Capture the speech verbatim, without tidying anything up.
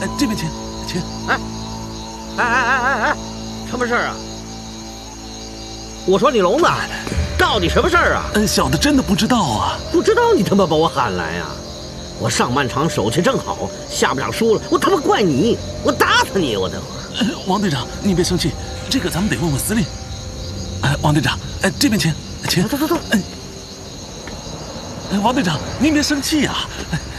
哎，这边请，请。 哎，哎哎哎哎哎，什么事儿啊？我说你聋子，到底什么事儿啊？ 嗯，小的真的不知道啊。 不知道你他妈把我喊来呀、啊？我上半场手气正好，下半场输了，我他妈怪你，我打死你，我都。 呃，王队长，您别生气，这个咱们得问问司令。哎，王队长，哎，这边请，请。 走走走。 哎，王队长，您别生气啊。哎